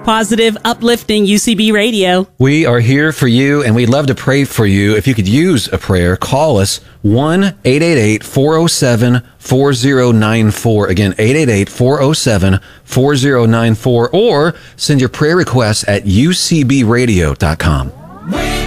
positive, uplifting UCB radio. We are here for you, and we'd love to pray for you. If you could use a prayer, call us 1-888-407-4094. Again, 888-407-4094, or send your prayer requests at ucbradio.com.